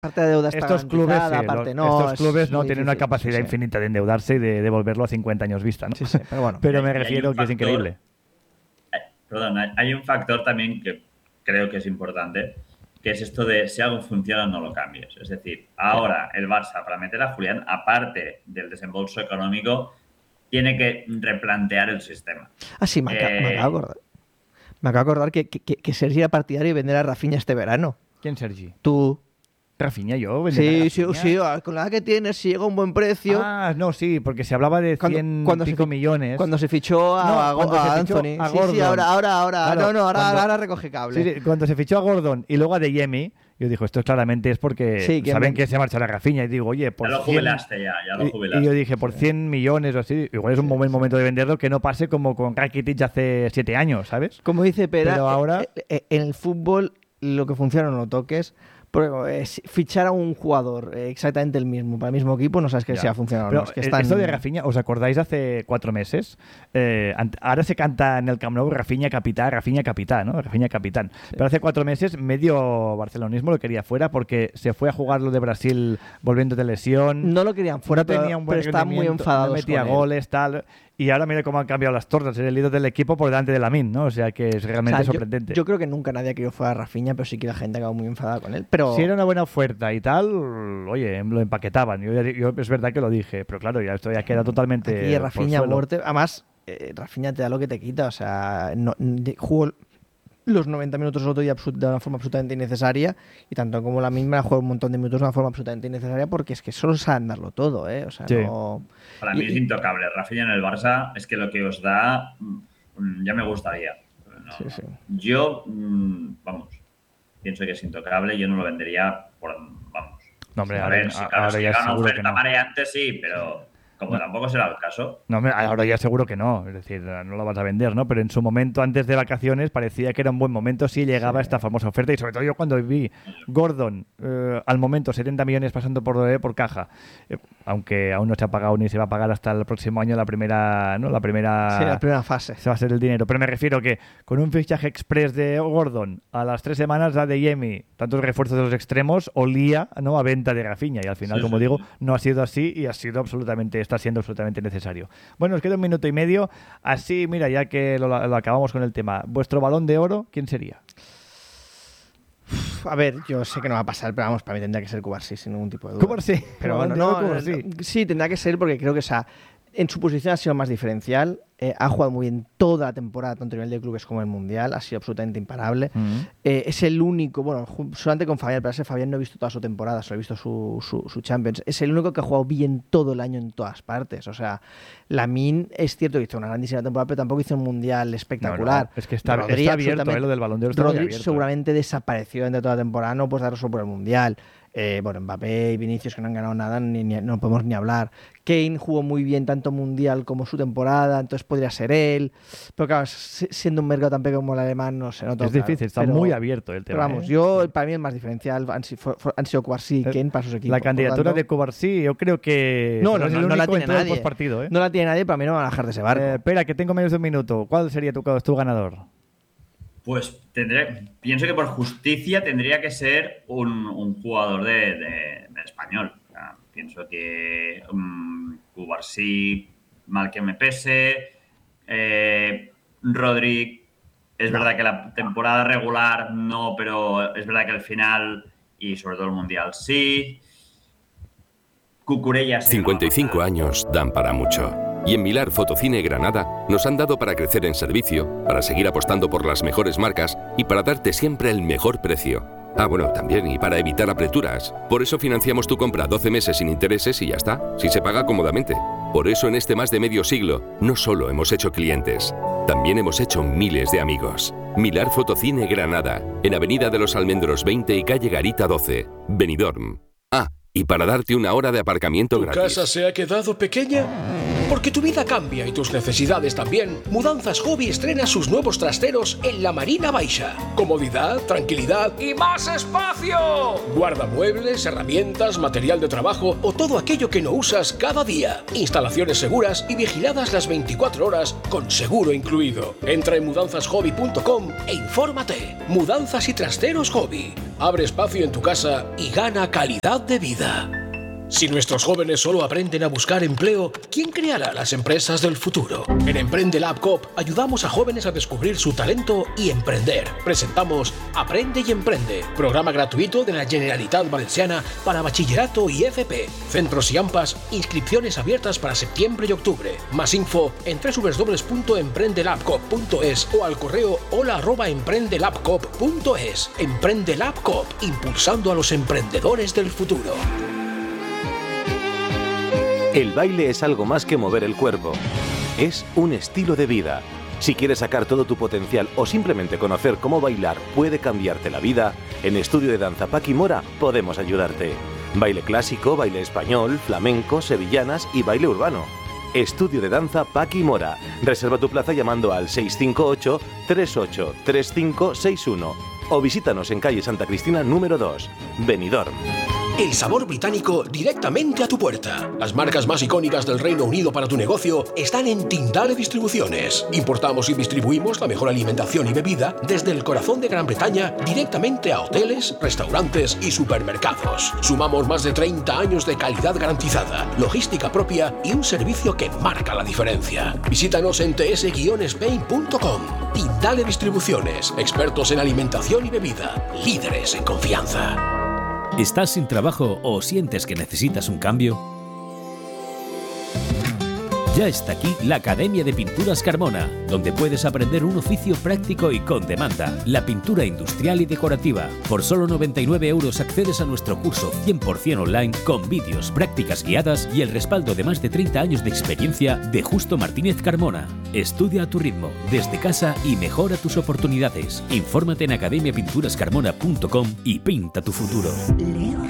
Parte de deuda está estos clubes, garantizada, parte no. Estos clubes no tienen una difícil, capacidad sí. infinita de endeudarse y de devolverlo a 50 años vista, ¿no? Sí, pero bueno. Pero me Y hay refiero un que es factor- increíble. Perdón, hay un factor también que creo que es importante, que es esto de si algo funciona no lo cambies. Es decir, ahora el Barça, para meter a Julián, aparte del desembolso económico, tiene que replantear el sistema. Ah, sí, me acabo de acordar. Me acabo de acordar que Sergi era partidario de vender a Rafinha este verano. ¿Quién, Sergi? Tú. Rafinha, yo. Sí, con la edad que tienes, si llega a un buen precio. Ah, no, sí, porque se hablaba de 100 y pico millones. Cuando se fichó a Anthony. A Gordon. Sí, ahora. Claro, Ahora recoge cable. Sí, cuando se fichó a Gordon y luego a De Jemi, yo digo, esto claramente es porque saben que se marcha la Rafinha. Y digo, oye, por ya lo 100... jubilaste, ya lo jubilaste. Y yo dije, por 100 millones o así, igual es un buen momento de venderlo, que no pase como con Rakitic hace 7 años, ¿sabes? Como dice Pera, pero ahora... en el fútbol lo que funciona no lo toques. Porque fichar a un jugador exactamente el mismo para el mismo equipo no sabes que si ha funcionado o no. Es que esto de Rafinha, ¿os acordáis hace 4 meses? Ahora se canta en el Camp Nou Rafinha capitán, ¿no? Rafinha capitán. Sí. Pero hace 4 meses medio barcelonismo lo quería fuera porque se fue a jugar lo de Brasil volviendo de lesión. No lo querían fuera, no tenía un buen pero está muy enfadado. No metía goles, tal. Y ahora mira cómo han cambiado las tornas. Es el líder del equipo por delante de Lamine, ¿no? O sea que es realmente sorprendente. Yo creo que nunca nadie ha querido fuera a Rafinha, pero sí que la gente ha quedado muy enfadada con él. Pero si era una buena oferta y tal, oye, lo empaquetaban. Yo es verdad que lo dije, pero claro, ya esto ya queda totalmente. Aquí Rafinha muerte. Además, Rafinha te da lo que te quita. O sea, jugó los 90 minutos el otro día de una forma absolutamente innecesaria, y tanto como la misma juega un montón de minutos de una forma absolutamente innecesaria, porque es que solo saben darlo todo, ¿eh? O sea, sí. no... Para mí es intocable. Rafinha en el Barça es que lo que os da ya me gustaría. No, sí. Yo, vamos, pienso que es intocable. Yo no lo vendería por, vamos. No, hombre, a ver, ahora si ya llega una seguro oferta que no. mareante, sí, pero como tampoco será el caso. No, ahora ya seguro que no, es decir, no lo vas a vender, ¿no? Pero en su momento, antes de vacaciones, parecía que era un buen momento si llegaba esta famosa oferta, y sobre todo yo cuando vi Gordon, al momento 70 millones pasando por caja, aunque aún no se ha pagado ni se va a pagar hasta el próximo año la primera fase. Se va a ser el dinero, pero me refiero que con un fichaje express de Gordon, a las 3 semanas la de Yemi, tantos refuerzos de los extremos, olía, ¿no?, a venta de Rafinha, y al final, como digo, no ha sido así y está siendo absolutamente necesario. Bueno, os queda 1 minuto y medio, así, mira, ya que lo acabamos con el tema, ¿vuestro Balón de Oro quién sería? A ver, yo sé que no va a pasar, pero vamos, para mí tendría que ser Cubarsí, sin ningún tipo de duda. Cubarsí, pero bueno, sí, tendrá que ser, porque creo que en su posición ha sido más diferencial. Ha jugado muy bien toda la temporada, tanto a nivel de clubes como en el Mundial. Ha sido absolutamente imparable. Es el único, bueno, solamente con Fabián, pero ese Fabián no he visto toda su temporada, solo he visto su Champions. Es el único que ha jugado bien todo el año en todas partes. O sea, Lamine es cierto que hizo una grandísima temporada, pero tampoco hizo un Mundial espectacular. No, es que está abierto, lo del Balón de Oro está Rodri abierto. Seguramente desapareció durante toda la temporada, no puedes darlo solo por el Mundial. Bueno, Mbappé y Vinicius, que no han ganado nada, no podemos ni hablar. Kane jugó muy bien tanto Mundial como su temporada, entonces podría ser él. Pero claro, siendo un mercado tan pequeño como el alemán, no se nota. Es difícil, está muy abierto el tema. Pero vamos, para mí el más diferencial han sido Cubarsí y Kane para sus equipos. La candidatura de Cubarsí, yo creo que no la tiene nadie. Partido, ¿eh? No la tiene nadie, para mí no van a bajar de ese barco. Espera, que tengo menos de un minuto. ¿Cuál sería tu ganador? Pues pienso que por justicia tendría que ser un jugador de español. O sea, pienso que Cubarsí, mal que me pese, Rodri, es verdad que la temporada regular no, pero es verdad que al final y sobre todo el Mundial sí. Cucurella. 55 años dan para mucho. Y en Millar Fotocine Granada nos han dado para crecer en servicio, para seguir apostando por las mejores marcas y para darte siempre el mejor precio. Ah, bueno, también, y para evitar apreturas. Por eso financiamos tu compra 12 meses sin intereses y ya está, si se paga cómodamente. Por eso en este más de medio siglo, no solo hemos hecho clientes, también hemos hecho miles de amigos. Millar Fotocine Granada, en Avenida de los Almendros 20 y Calle Garita 12, Benidorm. Ah, y para darte una hora de aparcamiento ¿Tu gratis. casa se ha quedado pequeña? Porque tu vida cambia y tus necesidades también. Mudanzas Hobby estrena sus nuevos trasteros en la Marina Baixa. Comodidad, tranquilidad y más espacio. Guardamuebles, herramientas, material de trabajo o todo aquello que no usas cada día. Instalaciones seguras y vigiladas las 24 horas con seguro incluido. Entra en mudanzashobby.com e infórmate. Mudanzas y trasteros Hobby. Abre espacio en tu casa y gana calidad de vida. Si nuestros jóvenes solo aprenden a buscar empleo, ¿quién creará las empresas del futuro? En Emprende Lab Coop ayudamos a jóvenes a descubrir su talento y emprender. Presentamos Aprende y Emprende, programa gratuito de la Generalitat Valenciana para bachillerato y FP. Centros y AMPAs, inscripciones abiertas para septiembre y octubre. Más info en www.emprendelabcoop.es o al correo hola@emprendelabcoop.es. Emprende Lab Coop, impulsando a los emprendedores del futuro. El baile es algo más que mover el cuerpo. Es un estilo de vida. Si quieres sacar todo tu potencial o simplemente conocer cómo bailar puede cambiarte la vida, en Estudio de Danza Paqui Mora podemos ayudarte. Baile clásico, baile español, flamenco, sevillanas y baile urbano. Estudio de Danza Paqui Mora. Reserva tu plaza llamando al 658 383561 o visítanos en calle Santa Cristina número 2, Benidorm. El sabor británico directamente a tu puerta. Las marcas más icónicas del Reino Unido para tu negocio están en Tindale Distribuciones. Importamos y distribuimos la mejor alimentación y bebida desde el corazón de Gran Bretaña directamente a hoteles, restaurantes y supermercados. Sumamos más de 30 años de calidad garantizada, logística propia y un servicio que marca la diferencia. Visítanos en ts-spain.com. Tindale Distribuciones, expertos en alimentación y bebida, líderes en confianza. ¿Estás sin trabajo o sientes que necesitas un cambio? Ya está aquí la Academia de Pinturas Carmona, donde puedes aprender un oficio práctico y con demanda, la pintura industrial y decorativa. Por solo 99 € accedes a nuestro curso 100% online con vídeos, prácticas guiadas y el respaldo de más de 30 años de experiencia de Justo Martínez Carmona. Estudia a tu ritmo, desde casa y mejora tus oportunidades. Infórmate en academiapinturascarmona.com y pinta tu futuro. Leo